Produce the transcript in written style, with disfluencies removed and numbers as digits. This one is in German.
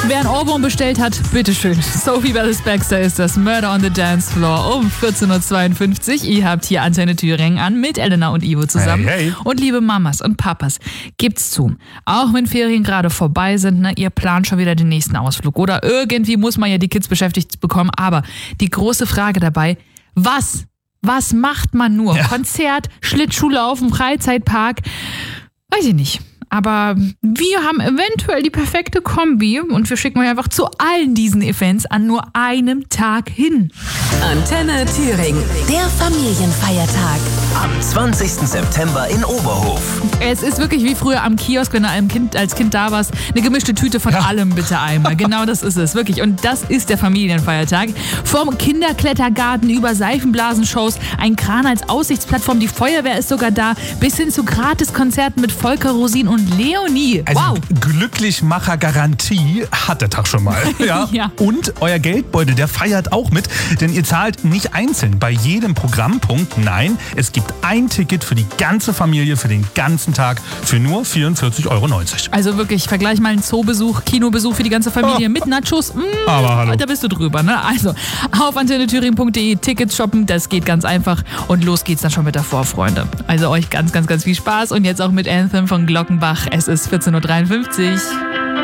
Wer ein Ohrwurm bestellt hat, bitteschön. Sophie Ellis-Bextor ist das Murder on the Dance Floor um 14.52 Uhr. Ihr habt hier Antenne Thüringen an mit Elena und Ivo zusammen. Hey, hey. Und liebe Mamas und Papas, gibt's zu. Auch wenn Ferien gerade vorbei sind, ne, ihr plant schon wieder den nächsten Ausflug. Oder irgendwie muss man ja die Kids beschäftigt bekommen. Aber die große Frage dabei, was macht man nur? Ja. Konzert, Schlittschuhlaufen, Freizeitpark? Weiß ich nicht. Aber wir haben eventuell die perfekte Kombi und wir schicken euch einfach zu allen diesen Events an nur einem Tag hin. Antenne Thüringen, der Familienfeiertag. Am 20. September in Oberhof. Es ist wirklich wie früher am Kiosk, wenn du als Kind da warst. Eine gemischte Tüte von allem bitte einmal. Genau das ist es, wirklich. Und das ist der Familienfeiertag. Vom Kinderklettergarten über Seifenblasenshows, ein Kran als Aussichtsplattform, die Feuerwehr ist sogar da, bis hin zu Gratiskonzerten mit Volker Rosin und Leonie. Also wow. Glücklichmacher-Garantie hat der Tag schon mal. Ja. Ja. Und euer Geldbeutel, der feiert auch mit, denn ihr zahlt nicht einzeln bei jedem Programmpunkt. Nein, es gibt ein Ticket für die ganze Familie für den ganzen Tag für nur 44,90 €. Also wirklich, vergleich mal einen Zoobesuch, Kinobesuch für die ganze Familie mit Nachos. Aber hallo. Da bist du drüber, ne? Also auf antennethüringen.de Tickets shoppen, das geht ganz einfach. Und los geht's dann schon mit der Vorfreunde. Also euch ganz, ganz, ganz viel Spaß und jetzt auch mit Anthem von Glockenbach. Es ist 14.53 Uhr.